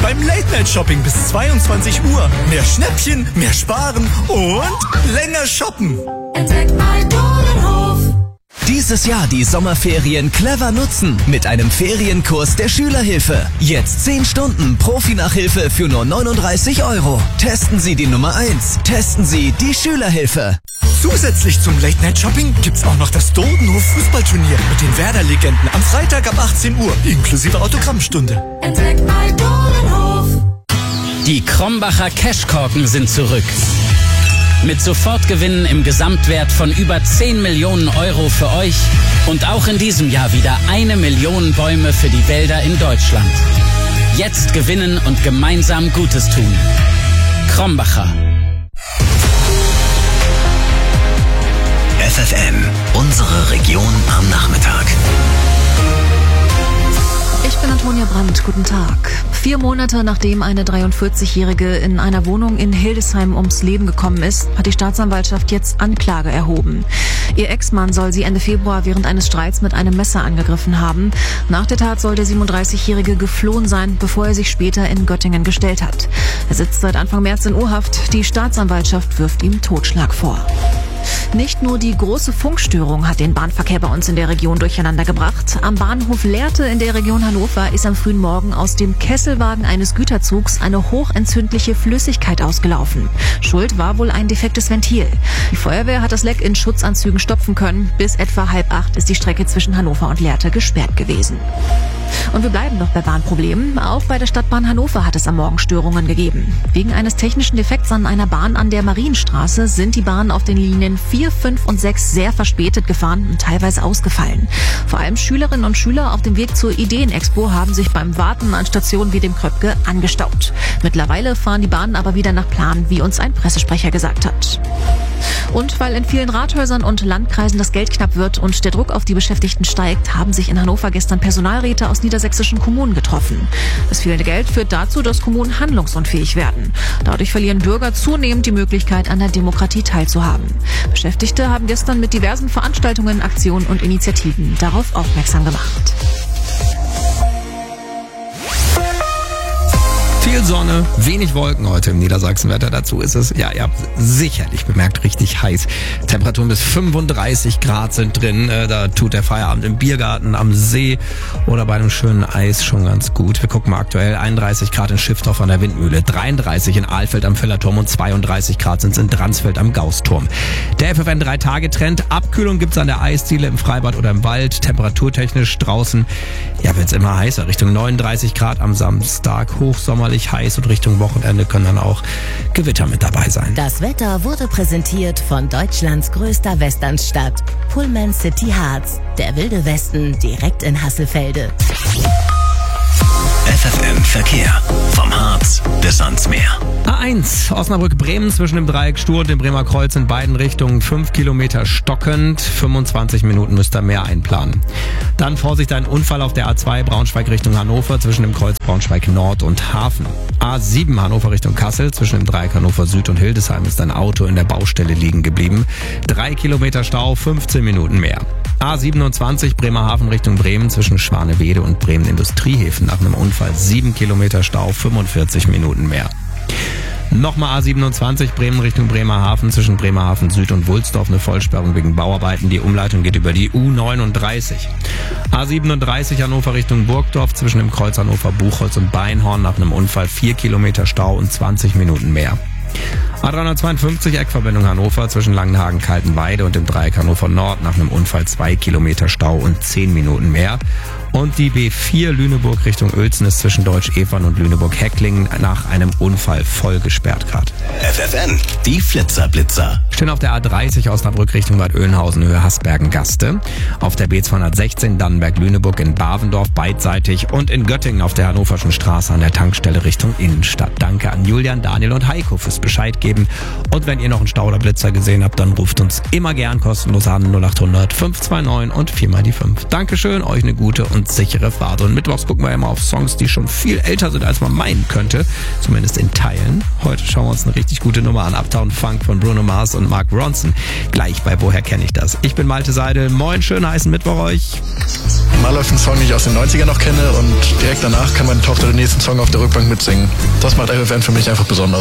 beim Late-Night-Shopping bis 22 Uhr. Mehr Schnäppchen, mehr Sparen und länger shoppen. Entdeck bei Bodenhof. Dieses Jahr die Sommerferien clever nutzen mit einem Ferienkurs der Schülerhilfe. Jetzt 10 Stunden Profi-Nachhilfe für nur 39 €. Testen Sie die Nummer 1. Testen Sie die Schülerhilfe. Zusätzlich zum Late-Night-Shopping gibt's auch noch das Dodenhof-Fußballturnier mit den Werder-Legenden am Freitag ab 18 Uhr, inklusive Autogrammstunde. Entdeck bei Bodenhof. Die Krombacher Cashkorken sind zurück. Mit Sofortgewinnen im Gesamtwert von über 10 Millionen € für euch und auch in diesem Jahr wieder 1 Million Bäume für die Wälder in Deutschland. Jetzt gewinnen und gemeinsam Gutes tun. Krombacher. FFN, unsere Region am Nachmittag. Ich bin Antonia Brandt, guten Tag. 4 Monate nachdem eine 43-Jährige in einer Wohnung in Hildesheim ums Leben gekommen ist, hat die Staatsanwaltschaft jetzt Anklage erhoben. Ihr Ex-Mann soll sie Ende Februar während eines Streits mit einem Messer angegriffen haben. Nach der Tat soll der 37-Jährige geflohen sein, bevor er sich später in Göttingen gestellt hat. Er sitzt seit Anfang März in U-Haft. Die Staatsanwaltschaft wirft ihm Totschlag vor. Nicht nur die große Funkstörung hat den Bahnverkehr bei uns in der Region durcheinander gebracht. Am Bahnhof Lehrte in der Region Hannover ist am frühen Morgen aus dem Kesselwagen eines Güterzugs eine hochentzündliche Flüssigkeit ausgelaufen. Schuld war wohl ein defektes Ventil. Die Feuerwehr hat das Leck in Schutzanzügen stopfen können. Bis etwa 7:30 ist die Strecke zwischen Hannover und Lehrte gesperrt gewesen. Und wir bleiben noch bei Bahnproblemen. Auch bei der Stadtbahn Hannover hat es am Morgen Störungen gegeben. Wegen eines technischen Defekts an einer Bahn an der Marienstraße sind die Bahnen auf den Linien 4, 5 und 6 sehr verspätet gefahren und teilweise ausgefallen. Vor allem Schülerinnen und Schüler auf dem Weg zur Ideenexpo haben sich beim Warten an Stationen wie dem Kröpke angestaut. Mittlerweile fahren die Bahnen aber wieder nach Plan, wie uns ein Pressesprecher gesagt hat. Und weil in vielen Rathäusern und Landkreisen das Geld knapp wird und der Druck auf die Beschäftigten steigt, haben sich in Hannover gestern Personalräte aus niedersächsischen Kommunen getroffen. Das fehlende Geld führt dazu, dass Kommunen handlungsunfähig werden. Dadurch verlieren Bürger zunehmend die Möglichkeit, an der Demokratie teilzuhaben. Beschäftigte haben gestern mit diversen Veranstaltungen, Aktionen und Initiativen darauf aufmerksam gemacht. Viel Sonne, wenig Wolken heute im Niedersachsenwetter. Dazu ist es, ja, ihr habt sicherlich bemerkt, richtig heiß. Temperaturen bis 35 Grad sind drin. Da tut der Feierabend im Biergarten, am See oder bei einem schönen Eis schon ganz gut. Wir gucken mal aktuell 31 Grad in Schiffdorf an der Windmühle, 33 in Ahlfeld am Villerturm und 32 Grad sind es in Dransfeld am Gausturm. Der FFN 3-Tage-Trend. Abkühlung gibt's an der Eisdiele, im Freibad oder im Wald. Temperaturtechnisch draußen, ja, wird's immer heißer. Richtung 39 Grad am Samstag, hochsommerlich heiß und Richtung Wochenende können dann auch Gewitter mit dabei sein. Das Wetter wurde präsentiert von Deutschlands größter Westernstadt, Pullman City Harz. Der wilde Westen direkt in Hasselfelde. FFN Verkehr. Vom Harz bis ans Meer. A1 Osnabrück-Bremen zwischen dem Dreieck Stur und dem Bremer Kreuz in beiden Richtungen 5 Kilometer stockend. 25 Minuten müsst ihr mehr einplanen. Dann Vorsicht, ein Unfall auf der A2 Braunschweig Richtung Hannover zwischen dem Kreuz Braunschweig Nord und Hafen. A7 Hannover Richtung Kassel zwischen dem Dreieck Hannover Süd und Hildesheim ist ein Auto in der Baustelle liegen geblieben. 3 Kilometer Stau, 15 Minuten mehr. A27 Bremerhaven Richtung Bremen zwischen Schwanewede und Bremen Industriehäfen nach einem Unfall 7 Kilometer Stau, 45 Minuten mehr. Nochmal A27 Bremen Richtung Bremerhaven zwischen Bremerhaven Süd und Wulsdorf eine Vollsperrung wegen Bauarbeiten. Die Umleitung geht über die U39. A37 Hannover Richtung Burgdorf zwischen dem Kreuz Hannover Buchholz und Beinhorn nach einem Unfall 4 Kilometer Stau und 20 Minuten mehr. A352 Eckverbindung Hannover zwischen Langenhagen-Kaltenweide und dem Dreieck Hannover Nord nach einem Unfall 2 Kilometer Stau und 10 Minuten mehr. Und die B4 Lüneburg Richtung Uelzen ist zwischen Deutsch-Evern und Lüneburg-Hecklingen nach einem Unfall voll gesperrt gerade. FFN, die Flitzer-Blitzer. Stehen auf der A30 Osnabrück Richtung Bad Oeynhausen, Höhe Hasbergen-Gaste. Auf der B216 Dannenberg-Lüneburg in Bavendorf beidseitig und in Göttingen auf der Hannoverschen Straße an der Tankstelle Richtung Innenstadt. Danke an Julian, Daniel und Heiko fürs Bescheid geben. Und wenn ihr noch einen Stau oder Blitzer gesehen habt, dann ruft uns immer gern kostenlos an 0800 529 und 4 mal die 5. Dankeschön, euch eine gute und und sichere Fahrt. Und mittwochs gucken wir immer auf Songs, die schon viel älter sind, als man meinen könnte. Zumindest in Teilen. Heute schauen wir uns eine richtig gute Nummer an. Uptown Funk von Bruno Mars und Mark Ronson. Gleich bei Woher kenne ich das? Ich bin Malte Seidel. Moin, schönen heißen Mittwoch euch. Mal läuft ein Song, den ich aus den 90ern noch kenne und direkt danach kann meine Tochter den nächsten Song auf der Rückbank mitsingen. Das macht FFN für mich einfach besonders.